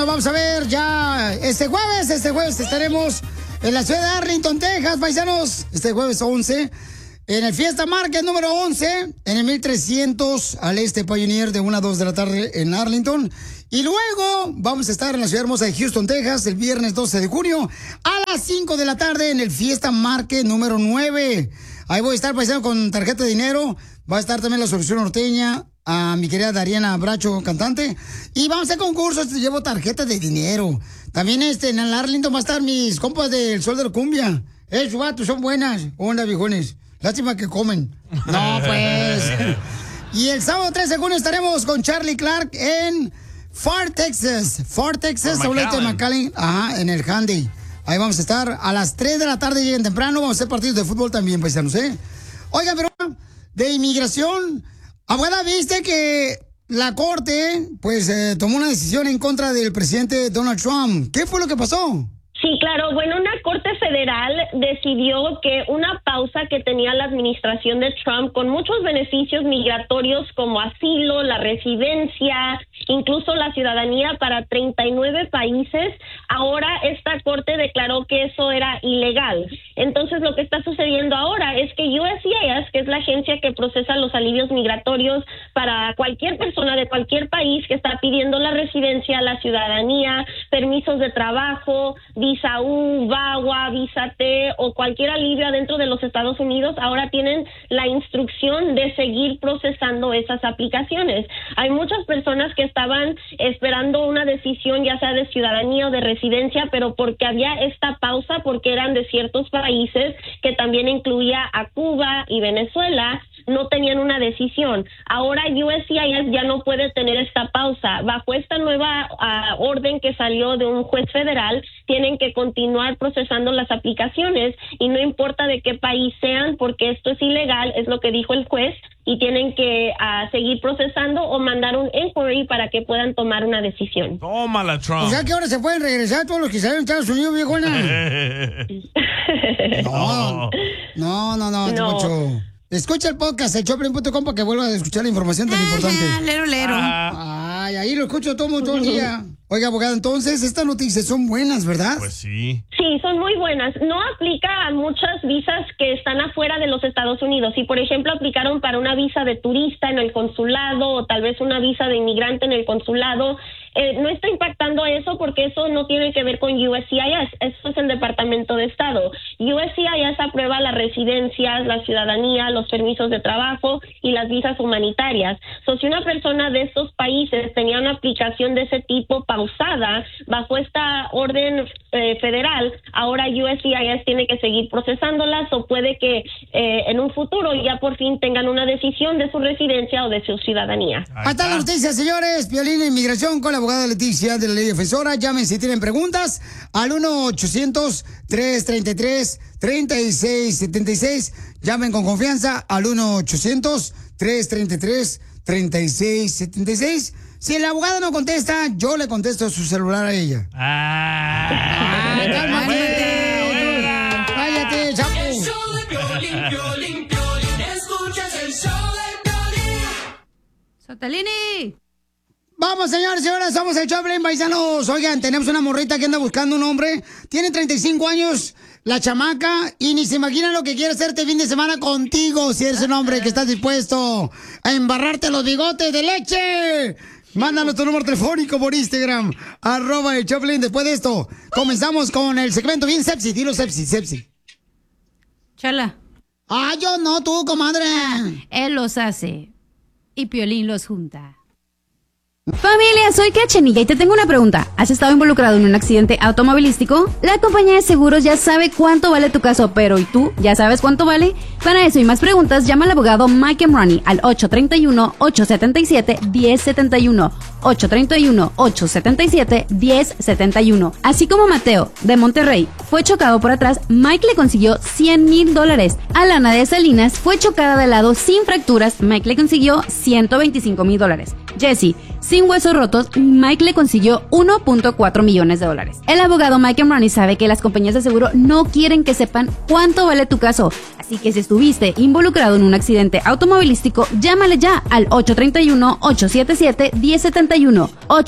vamos a ver ya este jueves estaremos en la ciudad de Arlington, Texas, paisanos. Este jueves 11, en el Fiesta Market número 11, en el 1300 al este Pioneer, de 1 a 2 de la tarde en Arlington. Y luego vamos a estar en la ciudad hermosa de Houston, Texas, el viernes 12 de junio a las 5 de la tarde en el Fiesta Market número 9. Ahí voy a estar, paisano, con tarjeta de dinero. Va a estar también la Solución Norteña, a mi querida Dariana Bracho, cantante. Y vamos a hacer concursos, llevo tarjeta de dinero. También en el Arlington va a estar mis compas del Sol de la Cumbia. Esos vatos son buenas. Onda, viejones. Lástima que comen. No, pues. Y el sábado 13 de junio estaremos con Charlie Clark en Far Texas, Saulete de McAllen, ajá, en el Handy. Ahí vamos a estar a las 3 de la tarde, lleguen temprano, vamos a hacer partidos de fútbol también, paisanos, ¿eh? Oigan, pero de inmigración, abogada, ¿viste que la corte, pues, tomó una decisión en contra del presidente Donald Trump? ¿Qué fue lo que pasó? Sí, claro. Bueno, una corte federal decidió que una pausa que tenía la administración de Trump con muchos beneficios migratorios como asilo, la residencia, incluso la ciudadanía para 39 países, ahora esta corte declaró que eso era ilegal. Entonces, lo que está sucediendo ahora es que USCIS, que es la agencia que procesa los alivios migratorios para cualquier persona de cualquier país que está pidiendo la residencia, la ciudadanía, permisos de trabajo, visa U, VAWA, visa T o cualquier alivio adentro de los Estados Unidos, ahora tienen la instrucción de seguir procesando esas aplicaciones. Hay muchas personas que estaban esperando una decisión, ya sea de ciudadanía o de residencia, pero porque había esta pausa, porque eran de ciertos países que también incluía a Cuba y Venezuela, no tenían una decisión. Ahora USCIS ya no puede tener esta pausa. Bajo esta nueva orden que salió de un juez federal, tienen que continuar procesando las aplicaciones y no importa de qué país sean, porque esto es ilegal, es lo que dijo el juez, y tienen que seguir procesando o mandar un inquiry para que puedan tomar una decisión. Tómala, Trump. O sea que ahora se pueden regresar todos los que salen de Estados Unidos, viejona. No. Mucho. Escucha el podcast, el Choplin.com, para que vuelvas a escuchar la información tan importante. Lero. Ay, ahí lo escucho todo el día. Oiga, abogado, entonces estas noticias son buenas, ¿verdad? Pues sí. Sí, son muy buenas. No aplica a muchas visas que están afuera de los Estados Unidos. Si, por ejemplo, aplicaron para una visa de turista en el consulado o tal vez una visa de inmigrante en el consulado, no está impactando eso porque eso no tiene que ver con USCIS. Eso es el Departamento de Estado. USCIS aprueba las residencias, la ciudadanía, los permisos de trabajo y las visas humanitarias. Si una persona de estos países tenía una aplicación de ese tipo pausada bajo esta orden federal, ahora USCIS tiene que seguir procesándolas o puede que en un futuro ya por fin tengan una decisión de su residencia o de su ciudadanía. Ahí está la noticia, señores. Violín Inmigración con la abogada Leticia de la Ley Defensora. Llamen si tienen preguntas al 1-800-333-3676. Llamen con confianza al 1-800-333-3676. Si el abogado no contesta, yo le contesto su celular a ella. Cálmate. Cállate, chapo. Sotalini. Vamos, señores y señoras, somos el Choplin, paisanos. Oigan, tenemos una morrita que anda buscando un hombre. Tiene 35 años, la chamaca, y ni se imagina lo que quiere hacer este fin de semana contigo, si eres un hombre que estás dispuesto a embarrarte los bigotes de leche. Mándanos tu número telefónico por Instagram, @el Choplin. Después de esto, comenzamos con el segmento bien sepsi. Dilo sepsi. Chala. Yo no, tú, comadre. Él los hace y Piolín los junta. Familia, soy Cachanilla y te tengo una pregunta. ¿Has estado involucrado en un accidente automovilístico? La compañía de seguros ya sabe cuánto vale tu caso, pero ¿y tú? ¿Ya sabes cuánto vale? Para eso y más preguntas, llama al abogado Mike Emrani al 831-877-1071. 831-877-1071. Así como Mateo, de Monterrey, fue chocado por atrás, Mike le consiguió $100,000. Alana de Salinas fue chocada de lado sin fracturas, Mike le consiguió $125,000. Jesse sin huesos rotos, Mike le consiguió $1.4 millones. El abogado Mike Money sabe que las compañías de seguro no quieren que sepan cuánto vale tu caso. Así que si estuviste involucrado en un accidente automovilístico, llámale ya al 831-877-1071.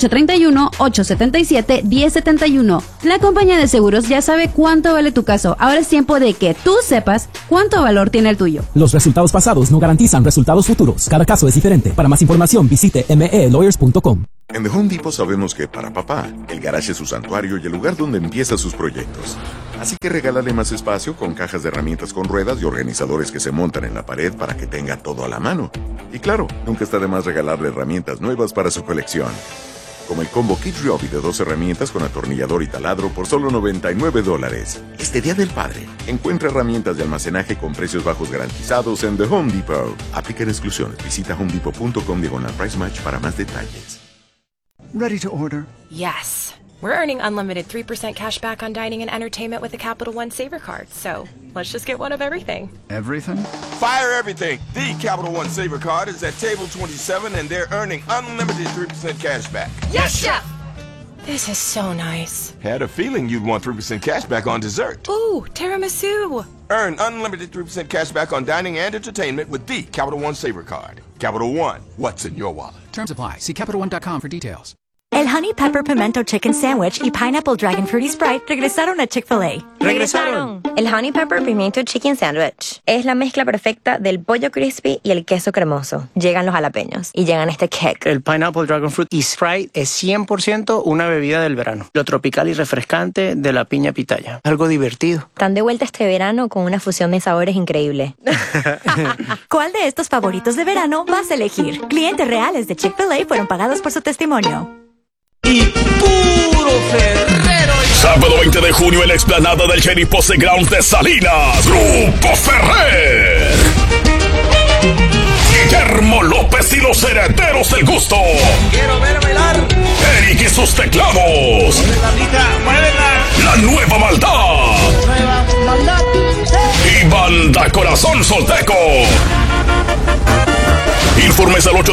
831-877-1071. La compañía de seguros ya sabe cuánto vale tu caso. Ahora es tiempo de que tú sepas cuánto valor tiene el tuyo. Los resultados pasados no garantizan resultados futuros. Cada caso es diferente. Para más información, visite melawyers.com. En The Home Depot sabemos que para papá, el garage es su santuario y el lugar donde empieza sus proyectos. Así que regálale más espacio con cajas de herramientas con ruedas y organizadores que se montan en la pared para que tenga todo a la mano. Y claro, nunca está de más regalarle herramientas nuevas para su colección. Como el combo Kid Ryobi de 2 herramientas con atornillador y taladro por solo $99. Este Día del Padre, encuentra herramientas de almacenaje con precios bajos garantizados en The Home Depot. Aplican exclusiones. Visita homedepot.com/price match para más detalles. Ready to order? Yes. We're earning unlimited 3% cash back on dining and entertainment with the Capital One Saver Card. So let's just get one of everything. Everything? Fire everything. The Capital One Saver Card is at table 27 and they're earning unlimited 3% cash back. Yes, Chef! This is so nice. Had a feeling you'd want 3% cash back on dessert. Ooh, tiramisu. Earn unlimited 3% cash back on dining and entertainment with the Capital One Saver Card. Capital One, what's in your wallet? Terms apply. See CapitalOne.com for details. El Honey Pepper Pimento Chicken Sandwich y Pineapple Dragon Fruity Sprite regresaron a Chick-fil-A. ¡Regresaron! El Honey Pepper Pimento Chicken Sandwich es la mezcla perfecta del pollo crispy y el queso cremoso. Llegan los jalapeños y llegan este kick. El Pineapple Dragon Fruit y Sprite es 100% una bebida del verano. Lo tropical y refrescante de la piña pitaya. Algo divertido. Están de vuelta este verano con una fusión de sabores increíble. ¿Cuál de estos favoritos de verano vas a elegir? Clientes reales de Chick-fil-A fueron pagados por su testimonio. Y puro Ferrero. Sábado 20 de junio en la explanada del Cherry Pose Grounds de Salinas. Grupo Ferrer. Guillermo López y los Herederos del Gusto. Quiero ver bailar. Eric y sus teclados. Muévela. La Nueva Maldad. Nueva Maldad. Y Banda Corazón Solteco. Informes al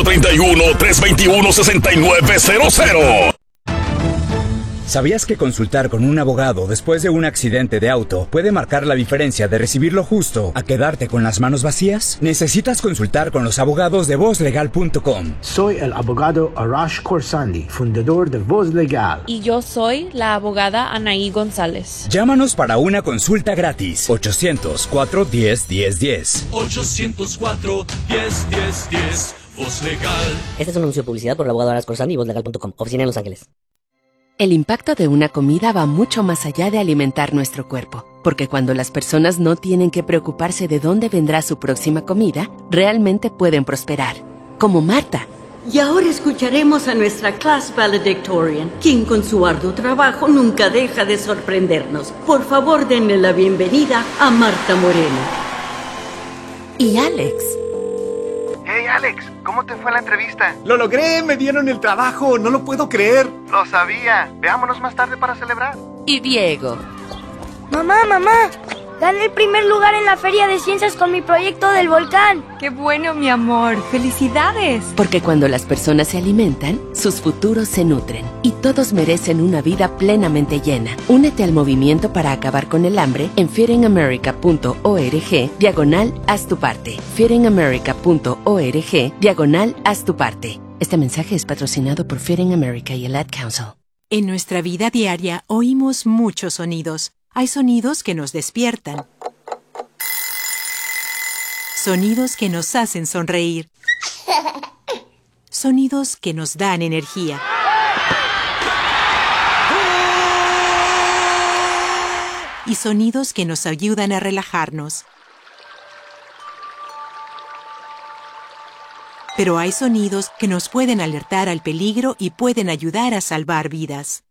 831-321-6900. ¿Sabías que consultar con un abogado después de un accidente de auto puede marcar la diferencia de recibir lo justo a quedarte con las manos vacías? Necesitas consultar con los abogados de VozLegal.com. Soy el abogado Arash Khorsandi, fundador de Voz Legal. Y yo soy la abogada Anaí González. Llámanos para una consulta gratis. 800-410-1010. 800-410-1010. Voz Legal. Este es un anuncio de publicidad por el abogado Arash Khorsandi y VozLegal.com. Oficina en Los Ángeles. El impacto de una comida va mucho más allá de alimentar nuestro cuerpo, porque cuando las personas no tienen que preocuparse de dónde vendrá su próxima comida, realmente pueden prosperar, como Marta. Y ahora escucharemos a nuestra class valedictorian, quien con su arduo trabajo nunca deja de sorprendernos. Por favor, denle la bienvenida a Marta Moreno. Y Alex. Hey Alex, ¿cómo te fue la entrevista? ¡Lo logré! ¡Me dieron el trabajo! ¡No lo puedo creer! Lo sabía. Veámonos más tarde para celebrar. Y Diego. Mamá, gané el primer lugar en la Feria de Ciencias con mi proyecto del volcán. ¡Qué bueno, mi amor! ¡Felicidades! Porque cuando las personas se alimentan, sus futuros se nutren. Y todos merecen una vida plenamente llena. Únete al movimiento para acabar con el hambre en feedingamerica.org/haz tu parte. feedingamerica.org/haz tu parte. Este mensaje es patrocinado por Feeding America y el Ad Council. En nuestra vida diaria oímos muchos sonidos. Hay sonidos que nos despiertan. Sonidos que nos hacen sonreír. Sonidos que nos dan energía. Y sonidos que nos ayudan a relajarnos. Pero hay sonidos que nos pueden alertar al peligro y pueden ayudar a salvar vidas.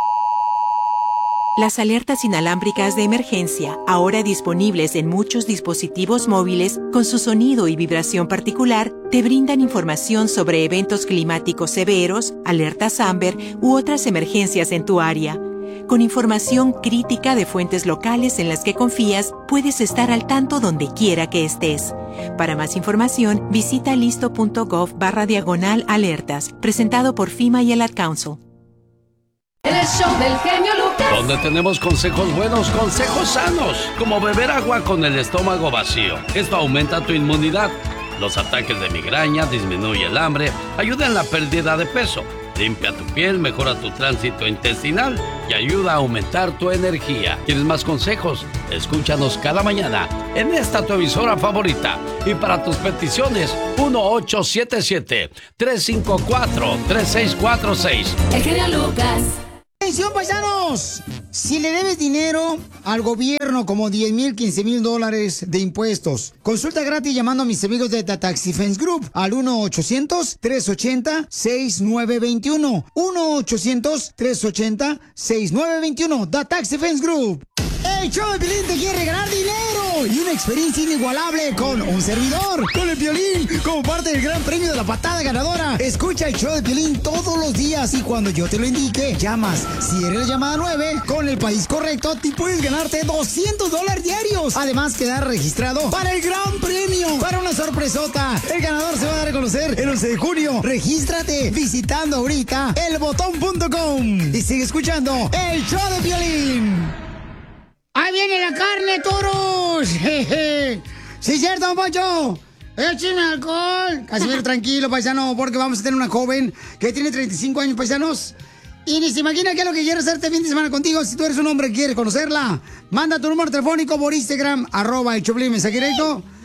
Las alertas inalámbricas de emergencia, ahora disponibles en muchos dispositivos móviles con su sonido y vibración particular, te brindan información sobre eventos climáticos severos, alertas Amber u otras emergencias en tu área. Con información crítica de fuentes locales en las que confías, puedes estar al tanto donde quiera que estés. Para más información, visita listo.gov/alertas, presentado por FEMA y el Ad Council. El show del genio Lucas. Donde tenemos consejos buenos, consejos sanos, como beber agua con el estómago vacío. Esto aumenta tu inmunidad. Los ataques de migraña, disminuye el hambre, ayuda en la pérdida de peso, limpia tu piel, mejora tu tránsito intestinal y ayuda a aumentar tu energía. ¿Quieres más consejos? Escúchanos cada mañana en esta tu emisora favorita. Y para tus peticiones, 1-877-354-3646. El genio Lucas. ¡Atención, paisanos! Si le debes dinero al gobierno como $10,000, $15,000 de impuestos, consulta gratis llamando a mis amigos de The Tax Defense Group al 1-800-380-6921. 1-800-380-6921. The Tax Defense Group. El show de Piolín te quiere regalar dinero y una experiencia inigualable con un servidor, con el Piolín, como parte del gran premio de la patada ganadora. Escucha el show de Piolín todos los días y cuando yo te lo indique, llamas. Si eres la llamada 9, con el país correcto, te puedes ganarte $200 diarios. Además, quedar registrado para el gran premio, para una sorpresota. El ganador se va a dar a conocer el 11 de junio. Regístrate visitando ahorita elbotón.com y sigue escuchando el show de Piolín. ¡Ahí viene la carne, toros! ¡Sí, cierto, don Poncho! ¡Écheme alcohol! Casimiro, tranquilo, paisano, porque vamos a tener una joven que tiene 35 años, paisanos. Y ni se imagina qué es lo que quiere hacer este fin de semana contigo. Si tú eres un hombre que quiere conocerla, manda tu número telefónico por Instagram, @el Choplin, mensaje directo.